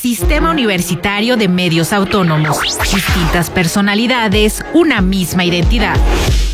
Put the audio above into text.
Sistema Universitario de Medios Autónomos. Distintas personalidades, una misma identidad.